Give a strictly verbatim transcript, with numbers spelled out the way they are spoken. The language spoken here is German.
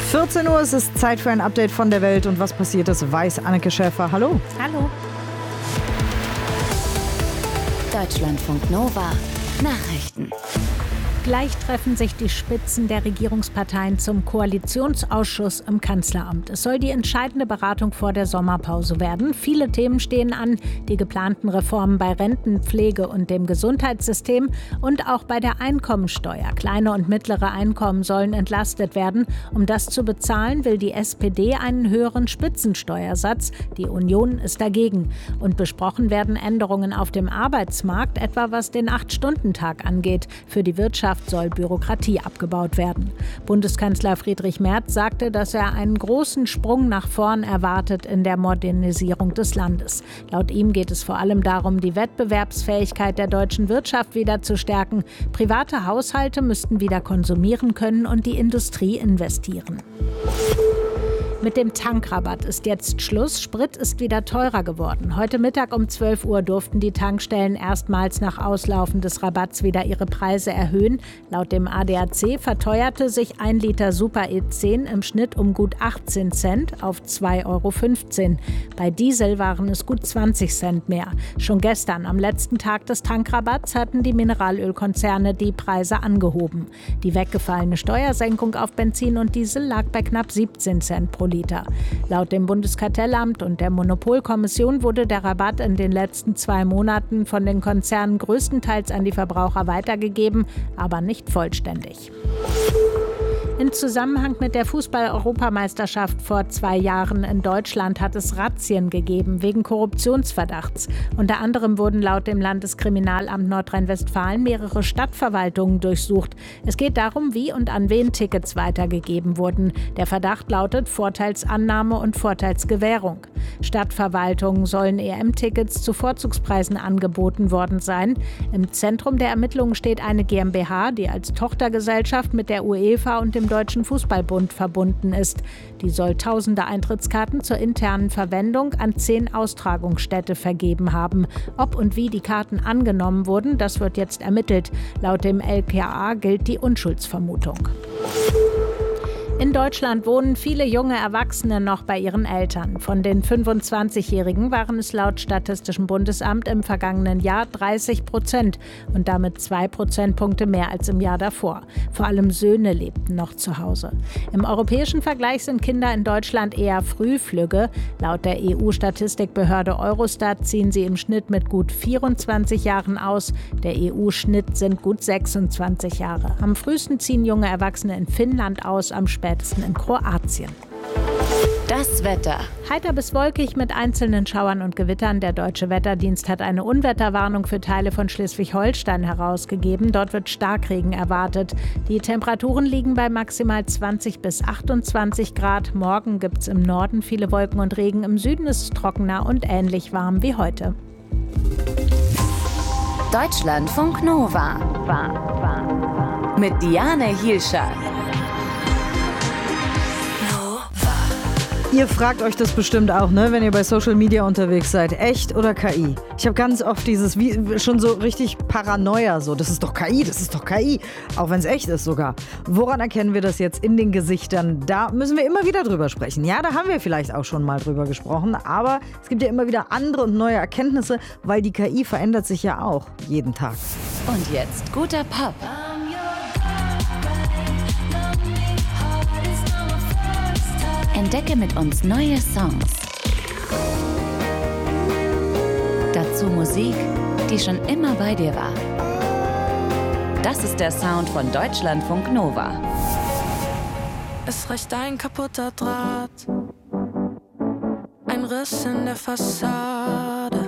vierzehn Uhr, es ist Zeit für ein Update von der Welt und was passiert ist, weiß Anneke Schäfer. Hallo. Hallo. Deutschlandfunk Nova Nachrichten. Gleich treffen sich die Spitzen der Regierungsparteien zum Koalitionsausschuss im Kanzleramt. Es soll die entscheidende Beratung vor der Sommerpause werden. Viele Themen stehen an, die geplanten Reformen bei Renten, Pflege und dem Gesundheitssystem und auch bei der Einkommensteuer. Kleine und mittlere Einkommen sollen entlastet werden. Um das zu bezahlen, will die S P D einen höheren Spitzensteuersatz. Die Union ist dagegen. Und besprochen werden Änderungen auf dem Arbeitsmarkt, etwa was den acht-Stunden-Tag angeht. Für die Wirtschaft soll Bürokratie abgebaut werden. Bundeskanzler Friedrich Merz sagte, dass er einen großen Sprung nach vorn erwartet in der Modernisierung des Landes. Laut ihm geht es vor allem darum, die Wettbewerbsfähigkeit der deutschen Wirtschaft wieder zu stärken. Private Haushalte müssten wieder konsumieren können und die Industrie investieren. Mit dem Tankrabatt ist jetzt Schluss. Sprit ist wieder teurer geworden. Heute Mittag um zwölf Uhr durften die Tankstellen erstmals nach Auslaufen des Rabatts wieder ihre Preise erhöhen. Laut dem A D A C verteuerte sich ein Liter Super E zehn im Schnitt um gut achtzehn Cent auf zwei Euro fünfzehn. Bei Diesel waren es gut zwanzig Cent mehr. Schon gestern, am letzten Tag des Tankrabatts, hatten die Mineralölkonzerne die Preise angehoben. Die weggefallene Steuersenkung auf Benzin und Diesel lag bei knapp siebzehn Cent pro Liter. Laut dem Bundeskartellamt und der Monopolkommission wurde der Rabatt in den letzten zwei Monaten von den Konzernen größtenteils an die Verbraucher weitergegeben, aber nicht vollständig. In Zusammenhang mit der Fußball-Europameisterschaft vor zwei Jahren in Deutschland hat es Razzien gegeben wegen Korruptionsverdachts. Unter anderem wurden laut dem Landeskriminalamt Nordrhein-Westfalen mehrere Stadtverwaltungen durchsucht. Es geht darum, wie und an wen Tickets weitergegeben wurden. Der Verdacht lautet Vorteilsannahme und Vorteilsgewährung. Stadtverwaltungen sollen E M-Tickets zu Vorzugspreisen angeboten worden sein. Im Zentrum der Ermittlungen steht eine GmbH, die als Tochtergesellschaft mit der UEFA und dem Deutschen Fußballbund verbunden ist. Die soll tausende Eintrittskarten zur internen Verwendung an zehn Austragungsstätte vergeben haben. Ob und wie die Karten angenommen wurden, das wird jetzt ermittelt. Laut dem L K A gilt die Unschuldsvermutung. In Deutschland wohnen viele junge Erwachsene noch bei ihren Eltern. Von den fünfundzwanzigjährigen waren es laut Statistischem Bundesamt im vergangenen Jahr dreißig Prozent und damit zwei Prozentpunkte mehr als im Jahr davor. Vor allem Söhne lebten noch zu Hause. Im europäischen Vergleich sind Kinder in Deutschland eher Frühflügge. Laut der E U-Statistikbehörde Eurostat ziehen sie im Schnitt mit gut vierundzwanzig Jahren aus. Der E U-Schnitt sind gut sechsundzwanzig Jahre. Am frühesten ziehen junge Erwachsene in Finnland aus, am spätesten in Kroatien. Das Wetter. Heiter bis wolkig mit einzelnen Schauern und Gewittern. Der Deutsche Wetterdienst hat eine Unwetterwarnung für Teile von Schleswig-Holstein herausgegeben. Dort wird Starkregen erwartet. Die Temperaturen liegen bei maximal zwanzig bis achtundzwanzig Grad. Morgen gibt es im Norden viele Wolken und Regen. Im Süden ist es trockener und ähnlich warm wie heute. Deutschlandfunk Nova. Mit Diane Hielscher. Ihr fragt euch das bestimmt auch, ne, wenn ihr bei Social Media unterwegs seid. Echt oder K I? Ich habe ganz oft dieses, wie schon so richtig Paranoia, so, das ist doch K I, das ist doch K I. Auch wenn es echt ist sogar. Woran erkennen wir das jetzt in den Gesichtern? Da müssen wir immer wieder drüber sprechen. Ja, da haben wir vielleicht auch schon mal drüber gesprochen, aber es gibt ja immer wieder andere und neue Erkenntnisse, weil die K I verändert sich ja auch jeden Tag. Und jetzt guter Pop. Entdecke mit uns neue Songs. Dazu Musik, die schon immer bei dir war. Das ist der Sound von Deutschlandfunk Nova. Es reicht ein kaputter Draht, ein Riss in der Fassade.